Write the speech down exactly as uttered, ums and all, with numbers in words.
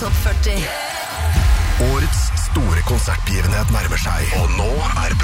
Topp førti. Årets store konsertbegivenhet nærmer seg, og nå er